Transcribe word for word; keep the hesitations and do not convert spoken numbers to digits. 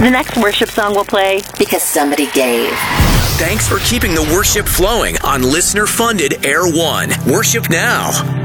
The next worship song will play because somebody gave. Thanks for keeping the worship flowing on listener-funded Air One. Worship now.